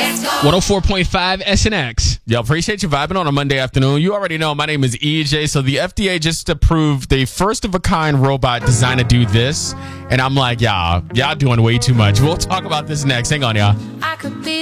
104.5 SNX. Yo, appreciate you vibing on a Monday afternoon. You already know my name is EJ. So the FDA just approved the first of a kind robot designed to do this. And I'm like, y'all doing way too much. We'll talk about this next. Hang on, y'all.